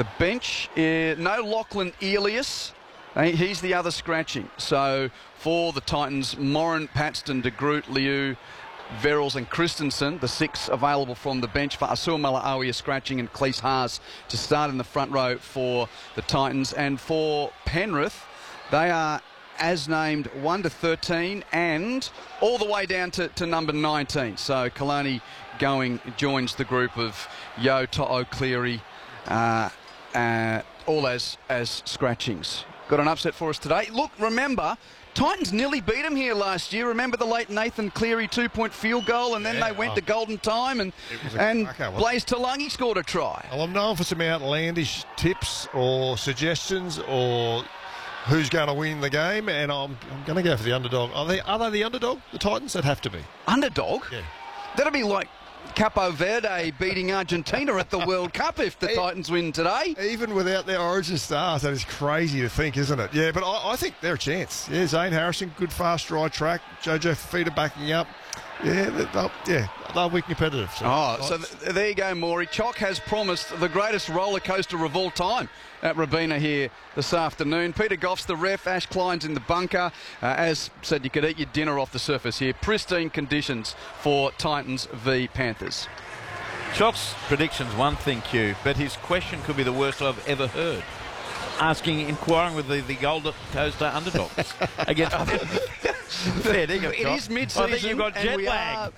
The bench, no Lachlan Elias. He's the other scratching. So for the Titans, Moran, Paxton, De Groot, Liu, Verrills and Christensen, the 6 available from the bench. For Asul Mala'awi scratching, and Cleese Haas to start in the front row for the Titans. And for Penrith, they are as named 1 to 13 and all the way down to number 19. So Kalani joins the group of Yo, To'o, Cleary, all as scratchings. Got an upset for us today. Look, remember, Titans nearly beat them here last year. Remember the late Nathan Cleary 2-point field goal, and then they went to golden time, and Blaze Talangi scored a try. Well, I'm known for some outlandish tips or suggestions or who's going to win the game, and I'm going to go for the underdog. Are they the underdog, the Titans? They'd have to be. Underdog? Yeah. That'd be like Capo Verde beating Argentina at the World Cup if the Titans win today. Even without their origin stars, that is crazy to think, isn't it? Yeah, but I think they're a chance. Yeah, Zane Harrison, good fast stride track. Jojo Fifita backing up. Yeah, they'll be competitive. So there you go, Maury. Chock has promised the greatest roller coaster of all time at Robina here this afternoon. Peter Goff's the ref. Ash Klein's in the bunker. As said, you could eat your dinner off the surface here. Pristine conditions for Titans v Panthers. Chock's prediction's one thing, Q, but his question could be the worst I've ever heard. Inquiring with the Gold Coast underdogs against. It is mid-season. I think you've got jet lag.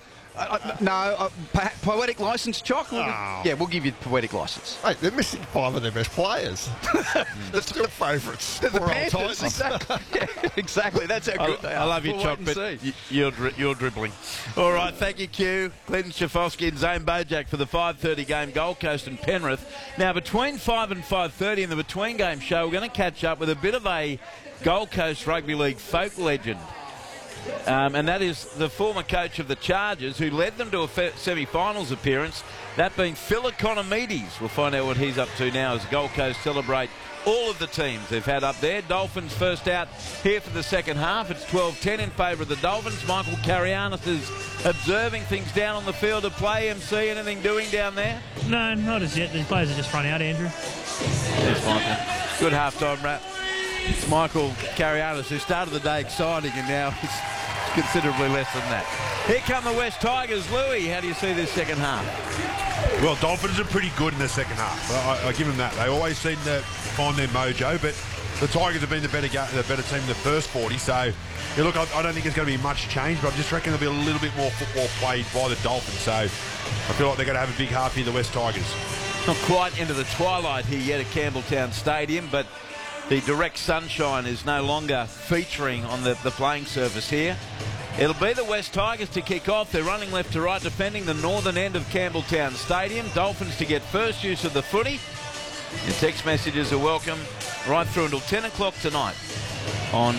Poetic license, Chock. Yeah, we'll give you poetic license. Hey, they're missing 5 of their best players. They're still favourites. The Panthers, exactly. Yeah, exactly. That's how good they are. I love you, Chock, but you're dribbling. All right, thank you, Q. Clinton Schifosky and Zane Bojak for the 5:30 game, Gold Coast and Penrith. Now, between 5 and 5:30 in the between game show, we're going to catch up with a bit of a Gold Coast Rugby League folk legend. And that is the former coach of the Chargers who led them to a semi-finals appearance, that being Phil Economides. We'll find out what he's up to now as the Gold Coast celebrate all of the teams they've had up there. Dolphins first out here for the second half. It's 12-10 in favour of the Dolphins. Michael Carianis is observing things down on the field of play. MC, anything doing down there? No, not as yet. These players are just run out, Andrew. Yes, Michael. Good half-time wrap. It's Michael Carianis, who started the day exciting and now it's considerably less than that. Here come the West Tigers. Louis, how do you see this second half? Well, Dolphins are pretty good in the second half. I give them that. They always seem to find their mojo, but the Tigers have been the better team in the first 40. So, yeah, look, I don't think there's going to be much change, but I just reckon there'll be a little bit more football played by the Dolphins. So, I feel like they're going to have a big half here, the West Tigers. Not quite into the twilight here yet at Campbelltown Stadium, but the direct sunshine is no longer featuring on the playing surface here. It'll be the West Tigers to kick off. They're running left to right, defending the northern end of Campbelltown Stadium. Dolphins to get first use of the footy. Your text messages are welcome right through until 10 o'clock tonight on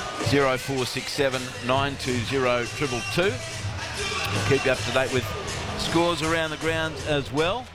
0467 920 222. We'll keep you up to date with scores around the ground as well.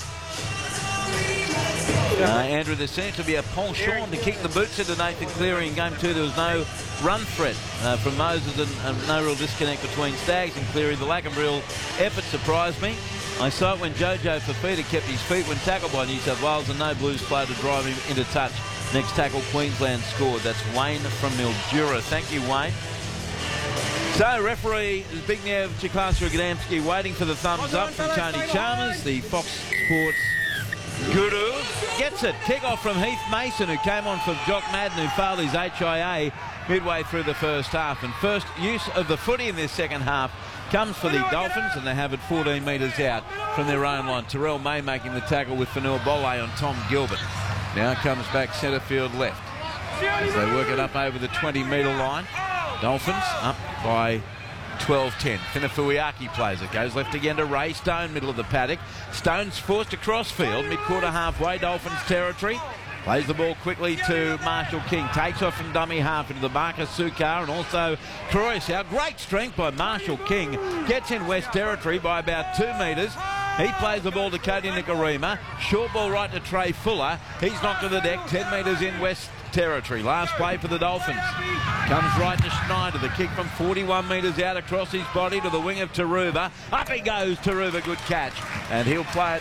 Andrew, there seems to be a penchant to kick the boots into Nathan Cleary in game 2. There was no run threat from Moses and no real disconnect between Staggs and Cleary. The lack of real effort surprised me. I saw it when Jojo Fifita kept his feet when tackled by New South Wales and no Blues player to drive him into touch. Next tackle, Queensland scored. That's Wayne from Mildura. Thank you, Wayne. So, referee Zbigniew Chiklastra-Gadamski waiting for the thumbs up from Tony Chalmers, the Fox Sports guru. Gets it. Kick-off from Heath Mason, who came on for Jock Madden, who failed his HIA midway through the first half. And first use of the footy in this second half comes for the Dolphins, and they have it 14 metres out from their own line. Terrell May making the tackle with Fanua Bole on Tom Gilbert. Now comes back centre field left as they work it up over the 20-metre line. Dolphins up by 12-10. Finafuiaki plays it. Goes left again to Ray Stone, middle of the paddock. Stone's forced across field, mid-quarter halfway, Dolphins territory. Plays the ball quickly to Marshall King. Takes off from dummy half into the Marcus Sukar and also Croyce. Great strength by Marshall King. Gets in West territory by about 2 metres. He plays the ball to Cody Nikorima. Short ball right to Trey Fuller. He's knocked to the deck, 10 metres in West territory. Last play for the Dolphins. Comes right to Schneider. The kick from 41 metres out across his body to the wing of Taruva. Up he goes, Taruva. Good catch. And he'll play it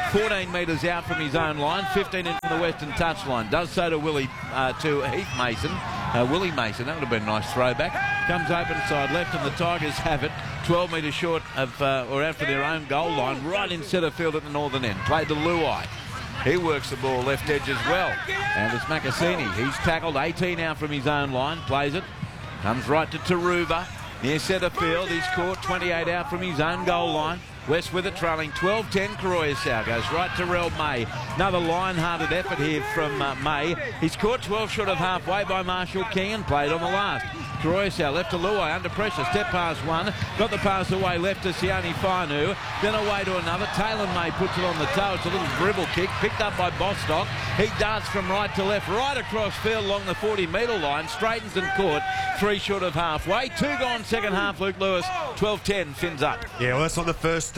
14 metres out from his own line, 15 in from the western touchline. Does so to Heath Mason. Willie Mason, that would have been a nice throwback. Comes open side left, and the Tigers have it 12 metres short of, or out for their own goal line, right in centre field at the northern end. Played to Luai. He works the ball left edge as well. And it's Macassini. He's tackled 18 out from his own line. Plays it. Comes right to Taruva. Near centre field. He's caught 28 out from his own goal line. West with it, trailing 12-10. Karoyasau goes right to Rel May. Another line-hearted effort here from May. He's caught 12 short of halfway by Marshall King and played on the last. Karoyasau left to Luai under pressure. Step past one. Got the pass away left to Sione Fainu. Then away to another. Taylor May puts it on the toe. It's a little dribble kick picked up by Bostock. He darts from right to left, right across field along the 40-metre line. Straightens and caught 3 short of halfway. 2 gone second half. Luke Lewis 12-10. Fins up. Yeah, well, that's not the first,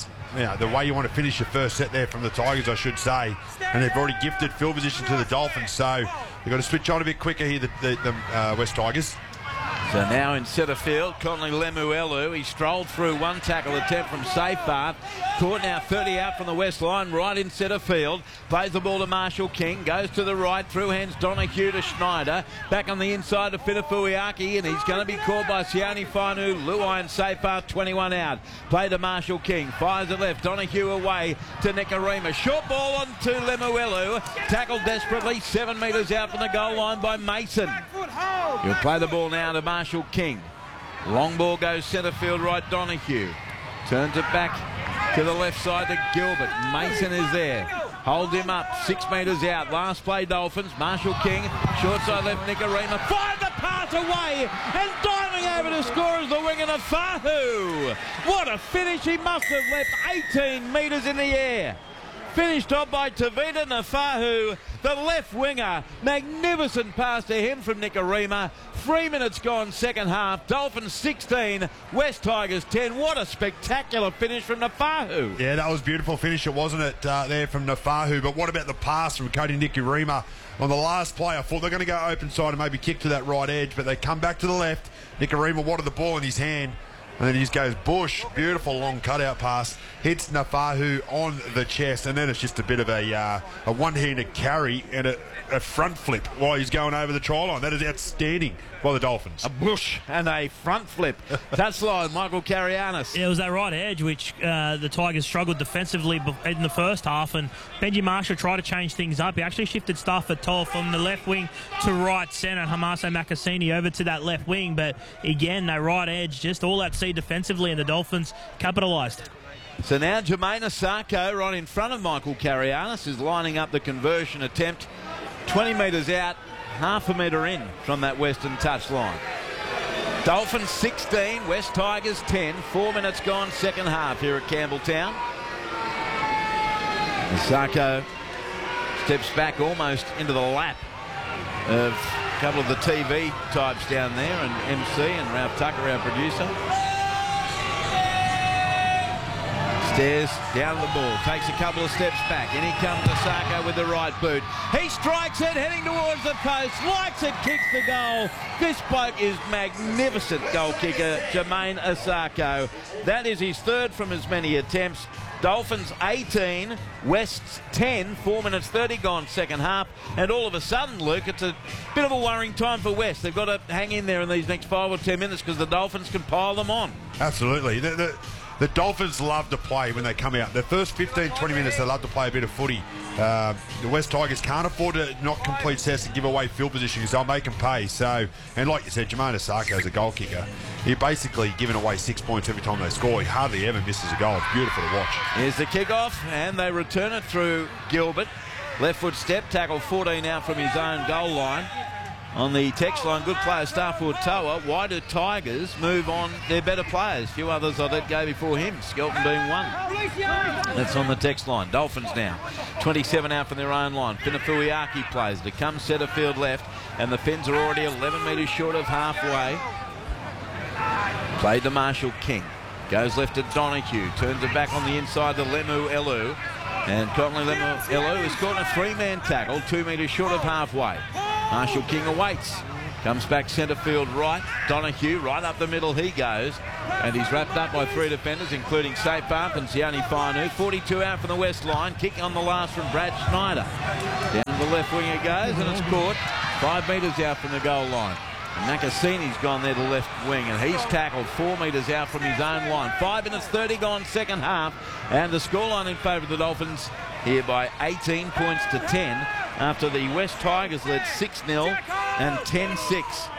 the way you want to finish your first set there from the Tigers, I should say. And they've already gifted field position to the Dolphins, so you've got to switch on a bit quicker here, the West Tigers. So now in centre field, Conley Lemuelu. He strolled through one tackle attempt from Safepath. Caught now 30 out from the west line, right in centre field. Plays the ball to Marshall King. Goes to the right, through hands Donahue to Schneider. Back on the inside to Fitafuiaki, and he's going to be caught by Sione Fainu. Luai and Safepath, 21 out. Play to Marshall King. Fires it left. Donahue away to Nikarima. Short ball on to Lemuelu. Tackled desperately, 7 metres out from the goal line by Mason. He'll play the ball now to Marshall King. Long ball goes centre field right, Donahue. Turns it back to the left side to Gilbert. Mason is there. Hold him up, 6 metres out. Last play Dolphins. Marshall King, short side left, Nikarima. Fired the pass away, and diving over to score is the winger Nafahu. What a finish. He must have left 18 metres in the air. Finished off by Tavita Nafahu, the left winger. Magnificent pass to him from Nikarima. 3 minutes gone second half. Dolphins 16, West Tigers 10. What a spectacular finish from Nafahu. Yeah, that was a beautiful finish, wasn't it, there from Nafahu. But what about the pass from Cody Nikarima on the last play? I thought they're going to go open side and maybe kick to that right edge, but they come back to the left. Nikarima wanted the ball in his hand. And then he just goes Bush, beautiful long cutout pass, hits Nafahu on the chest, and then it's just a bit of a one-handed carry and a front flip while he's going over the try line. That is outstanding by the Dolphins. A Bush and a front flip. Touchline, Michael Carianis. Yeah, it was that right edge which the Tigers struggled defensively in the first half, and Benji Marshall tried to change things up. He actually shifted Stafford Toll from the left wing to right centre, Hamaso Macassini over to that left wing, but again, that right edge, just all that defensively, and the Dolphins capitalised. So now Jermaine Asako right in front of Michael Carianis is lining up the conversion attempt 20 metres out, half a metre in from that western touchline. Dolphins 16, West Tigers 10. 4 minutes gone second half here at Campbelltown. Asako steps back almost into the lap of a couple of the TV types down there, and MC and Ralph Tucker, our producer. Stares down the ball, takes a couple of steps back, and here comes Asako with the right boot. He strikes it, heading towards the post, likes it, kicks the goal. This bloke is magnificent goal kicker, Jermaine Asako. That is his third from as many attempts. Dolphins 18, West's 10, 4 minutes 30 gone second half, and all of a sudden, Luke, it's a bit of a worrying time for West. They've got to hang in there in these next 5 or 10 minutes because the Dolphins can pile them on. Absolutely. The Dolphins love to play when they come out. The first 15, 20 minutes, they love to play a bit of footy. The West Tigers can't afford to not complete sets and give away field position because they'll make them pay. So, and like you said, Jermaine Asako is a goal kicker. You're basically giving away 6 points every time they score. He hardly ever misses a goal. It's beautiful to watch. Here's the kickoff, and they return it through Gilbert. Left foot step, tackle 14 out from his own goal line. On the text line, good player Starford Toa. Why do Tigers move on their better players? A few others I let go before him, Skelton being one. That's on the text line. Dolphins now, 27 out from their own line. Fitafuiaki plays to come centre field left, and the Finns are already 11 metres short of halfway. Played to Marshall King. Goes left to Donahue. Turns it back on the inside to Lemuelu. And Conley Lemuelu is caught in a 3-man tackle, 2 metres short of halfway. Marshall King awaits. Comes back centre field right. Donahue right up the middle he goes. And he's wrapped up by 3 defenders, including Safepath and Sione Fainu. 42 out from the west line. Kick on the last from Brad Schneider. Down the left wing it goes, and it's caught 5 metres out from the goal line. And Makasini's gone there to left wing, and he's tackled 4 metres out from his own line. 5 minutes 30 gone second half, and the scoreline in favour of the Dolphins here by 18 points to 10 after the West Tigers led 6-0 and 10-6.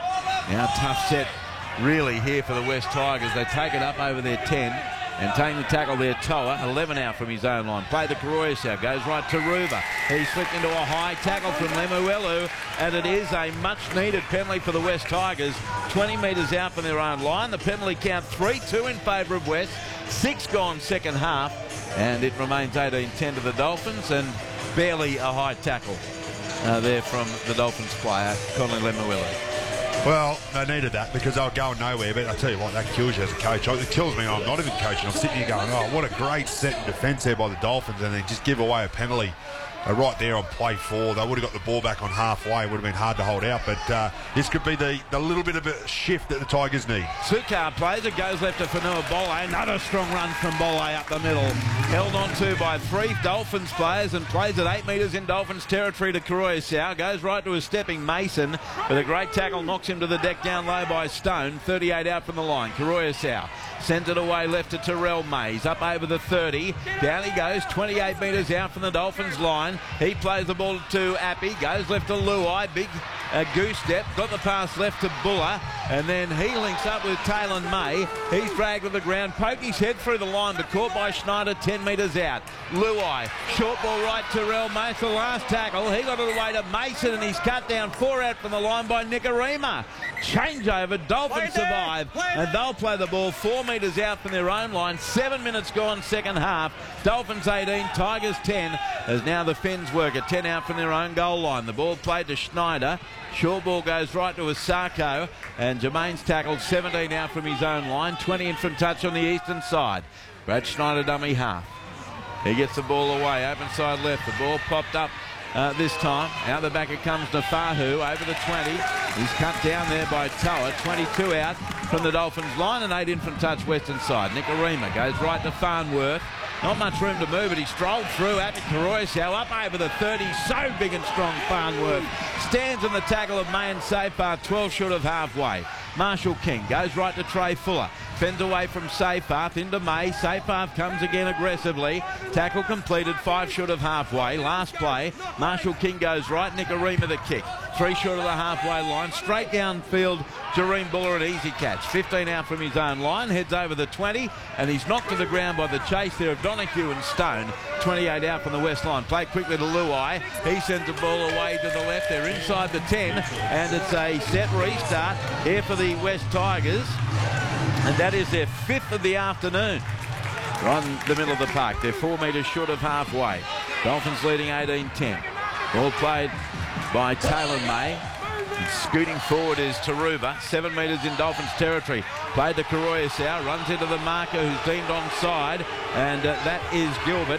Now tough set really here for the West Tigers. They take it up over their 10 and taking the tackle there, Toa, 11 out from his own line. Play the Koroyas out, goes right to Ruva. He's flicked into a high tackle from Lemuelu, and it is a much-needed penalty for the West Tigers. 20 metres out from their own line. The penalty count 3-2 in favour of West. 6 gone second half, and it remains 18-10 to the Dolphins, and barely a high tackle there from the Dolphins player, Conley Lemuelu. Well, they needed that because they were going nowhere, but I tell you what, that kills you as a coach. It kills me. I'm not even coaching. I'm sitting here going, oh, what a great set in defence there by the Dolphins, and they just give away a penalty right there on play 4. They would have got the ball back on halfway. It would have been hard to hold out, but this could be the little bit of a shift that the Tigers need. Sukar plays it, goes left to Fanua Bole. Another strong run from Bole up the middle. Held on to by 3 Dolphins players and plays at 8 metres in Dolphins territory to Koroyasau. Goes right to a stepping Mason, but a great tackle knocks him to the deck down low by Stone. 38 out from the line. Koroyasau sends it away left to Terrell Mays. Up over the 30. Down he goes, 28 metres out from the Dolphins line. He plays the ball to Appy. Goes left to Luai. Big goose step. Got the pass left to Buller. And then he links up with Taylor May. He's dragged to the ground. Poked his head through the line, but caught by Schneider 10 metres out. Luai. Short ball right to Terrell Mays. The last tackle. He got it away to Mason, and he's cut down 4 out from the line by Nicarima. Changeover. Dolphins survive. And they'll play the ball 4 metres out from their own line. 7 minutes gone second half. Dolphins 18, Tigers 10. As now the Finns work at 10 out from their own goal line. The ball played to Schneider. Short ball goes right to Asako, and Jermaine's tackled 17 out from his own line. 20 in from touch on the eastern side. Brad Schneider dummy half. He gets the ball away. Open side left. The ball popped up this time. Out the back it comes to Fahu over the 20. He's cut down there by Toa. 22 out from the Dolphins line and 8 in from touch western side. Nicarima goes right to Farnworth. Not much room to move it. He strolled through at Koroyasau up over the 30. So big and strong Farnworth. Stands in the tackle of May and Safepath, 12 short of halfway. Marshall King goes right to Trey Fuller. Fends away from Safepath into May. Safepath comes again aggressively. Tackle completed, 5 short of halfway. Last play, Marshall King goes right. Nicarima the kick. 3 short of the halfway line. Straight downfield, Jareem Buller an easy catch. 15 out from his own line. Heads over the 20, and he's knocked to the ground by the chase there of Donahue and Stone. 28 out from the west line. Play quickly to Luai. He sends the ball away to the left. They're inside the 10, and it's a set restart here for the West Tigers. And that is their 5th of the afternoon. Right in the middle of the park. They're 4 metres short of halfway. Dolphins leading 18-10. Ball played by Taylor May. And scooting forward is Taruva. 7 metres in Dolphins territory. Played to Koroyasau. Runs into the marker who's deemed onside. And that is Gilbert.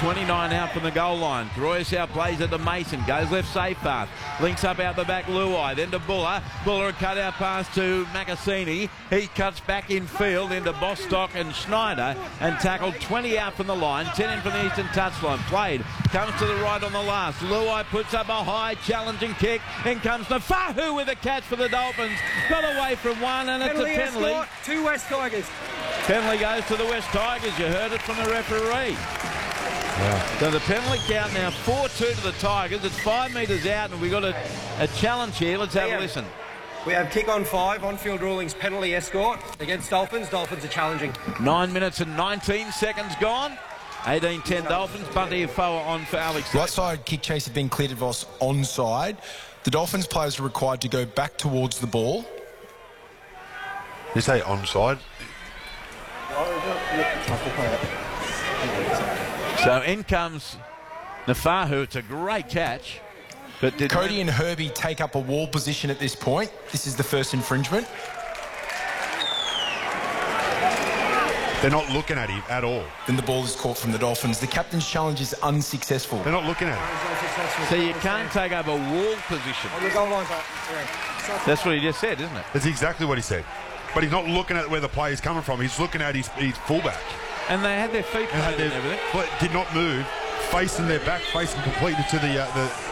29 out from the goal line. Koroyasau plays it to Mason. Goes left Safepath. Links up out the back Luai. Then to Buller. Buller a cut out pass to Makasini. He cuts back in field into Bostock and Schneider. And tackled 20 out from the line. 10 in from the eastern touchline. Played. Comes to the right on the last. Luai puts up a high challenging kick. In comes Nafahu with a catch for the Dolphins. Got away from one, and it's a penalty. 2 West Tigers. Penalty goes to the West Tigers. You heard it from the referee. Wow. So the penalty count now 4-2 to the Tigers. It's 5 metres out, and we've got a challenge here. Let's have a listen. We have kick on 5, on-field rulings, penalty escort against Dolphins. Dolphins are challenging. 9 minutes and 19 seconds gone. 18-10 Dolphins. Bunty Afoa on for Alex. Right side kick chase had been cleared of us onside. The Dolphins players are required to go back towards the ball. You say onside? So in comes Nafahu. It's a great catch. But Cody and Herbie take up a wall position at this point. This is the first infringement. They're not looking at him at all. Then the ball is caught from the Dolphins. The captain's challenge is unsuccessful. They're not looking at him. So you can't take up a wall position. On the goal line, That's what he just said, isn't it? That's exactly what he said. But he's not looking at where the player's coming from. He's looking at his fullback. And they had their feet And planted and everything. but did not move, facing their back, facing completely to the